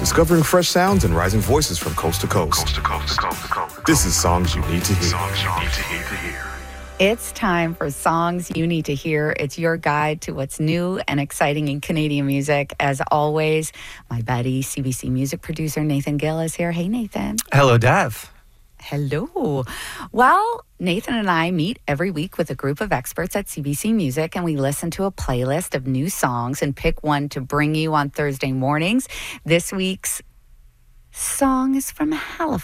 discovering fresh sounds and rising voices from coast to coast. This is Songs You Need to Hear. It's time for Songs You Need to Hear. It's your guide to what's new and exciting in Canadian music. As always, my buddy, CBC music producer Nathan Gill is here. Hey, Nathan. Hello, Dev. Hello. Well, Nathan and I meet every week with a group of experts at CBC Music, and we listen to a playlist of new songs and pick one to bring you on Thursday mornings. This week's song is from Halifax.